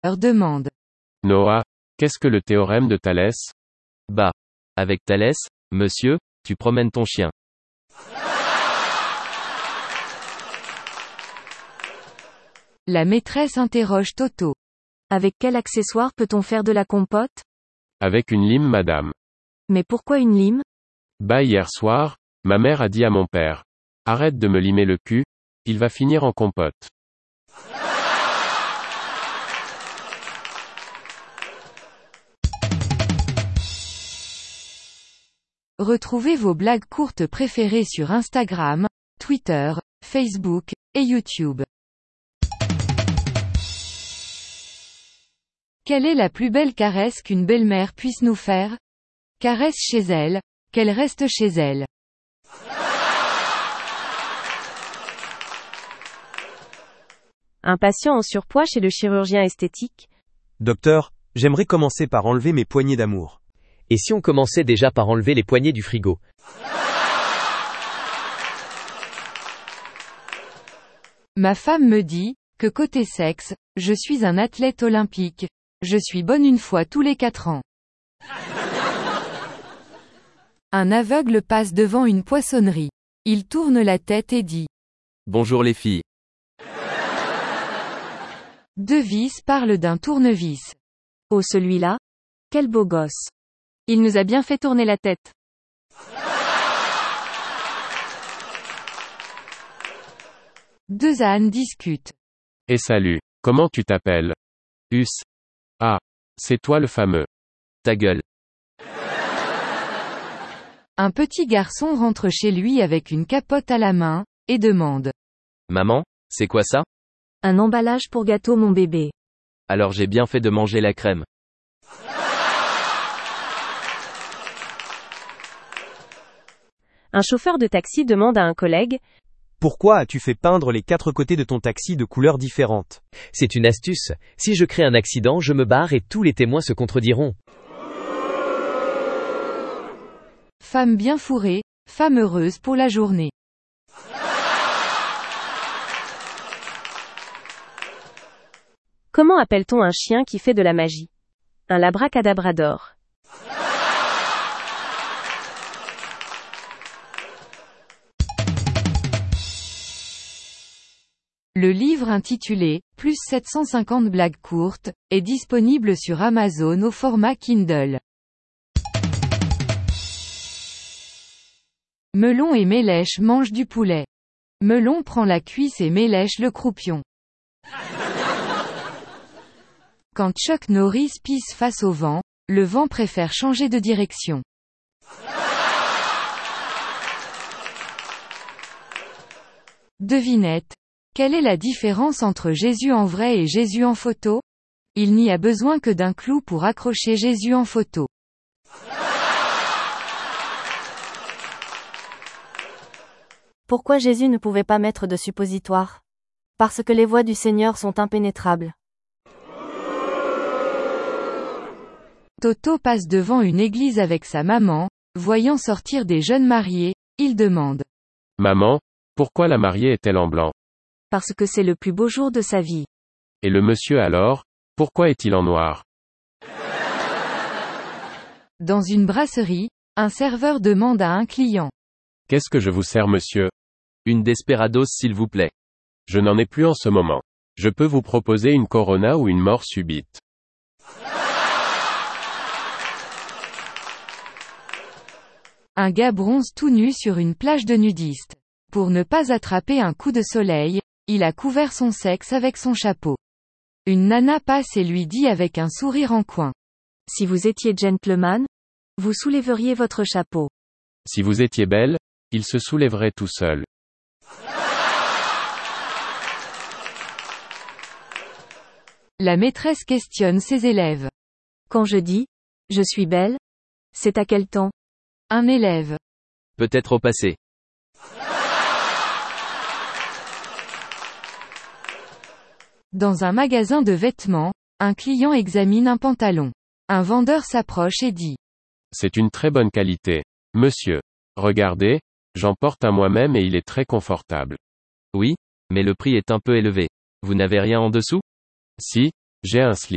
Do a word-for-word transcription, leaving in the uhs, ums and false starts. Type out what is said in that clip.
leur demande. Noah, qu'est-ce que le théorème de Thalès? Bah. Avec Thalès, monsieur, tu promènes ton chien. La maîtresse interroge Toto. Avec quel accessoire peut-on faire de la compote? Avec une lime, madame. Mais pourquoi une lime? Bah hier soir, ma mère a dit à mon père. Arrête de me limer le cul, il va finir en compote. Retrouvez vos blagues courtes préférées sur Instagram, Twitter, Facebook, et YouTube. Quelle est la plus belle caresse qu'une belle-mère puisse nous faire? Caresse chez elle, qu'elle reste chez elle. Un patient en surpoids chez le chirurgien esthétique. Docteur, j'aimerais commencer par enlever mes poignées d'amour. Et si on commençait déjà par enlever les poignées du frigo? Ma femme me dit, que côté sexe, je suis un athlète olympique. Je suis bonne une fois tous les quatre ans. Un aveugle passe devant une poissonnerie. Il tourne la tête et dit. Bonjour les filles. Devis parle d'un tournevis. Oh celui-là? Quel beau gosse. Il nous a bien fait tourner la tête. Deux ânes discutent. Et salut, comment tu t'appelles? Us. Ah. C'est toi le fameux. Ta gueule. Un petit garçon rentre chez lui avec une capote à la main, et demande. Maman, c'est quoi ça? Un emballage pour gâteau mon bébé. Alors j'ai bien fait de manger la crème. Un chauffeur de taxi demande à un collègue. Pourquoi as-tu fait peindre les quatre côtés de ton taxi de couleurs différentes? C'est une astuce. Si je crée un accident, je me barre et tous les témoins se contrediront. Femme bien fourrée, femme heureuse pour la journée. Comment appelle-t-on un chien qui fait de la magie? Un labracadabrador. Le livre intitulé « Plus sept cent cinquante blagues courtes » est disponible sur Amazon au format Kindle. Melon et Mélèche mangent du poulet. Melon prend la cuisse et Mélèche le croupion. Quand Chuck Norris pisse face au vent, le vent préfère changer de direction. Devinette. Quelle est la différence entre Jésus en vrai et Jésus en photo? Il n'y a besoin que d'un clou pour accrocher Jésus en photo. Pourquoi Jésus ne pouvait pas mettre de suppositoire? Parce que les voies du Seigneur sont impénétrables. Toto passe devant une église avec sa maman, voyant sortir des jeunes mariés, il demande. Maman, pourquoi la mariée est-elle en blanc? Parce que c'est le plus beau jour de sa vie. Et le monsieur alors, pourquoi est-il en noir? Dans une brasserie, un serveur demande à un client. Qu'est-ce que je vous sers monsieur? Une Desperados s'il vous plaît. Je n'en ai plus en ce moment. Je peux vous proposer une Corona ou une mort subite. Un gars bronze tout nu sur une plage de nudistes. Pour ne pas attraper un coup de soleil, il a couvert son sexe avec son chapeau. Une nana passe et lui dit avec un sourire en coin. Si vous étiez gentleman, vous soulèveriez votre chapeau. Si vous étiez belle, il se soulèverait tout seul. La maîtresse questionne ses élèves. Quand je dis « je suis belle », c'est à quel temps? Un élève. Peut-être au passé. Dans un magasin de vêtements, un client examine un pantalon. Un vendeur s'approche et dit. C'est une très bonne qualité. Monsieur. Regardez, j'en porte un moi-même et il est très confortable. Oui, mais le prix est un peu élevé. Vous n'avez rien en dessous? Si, j'ai un slip.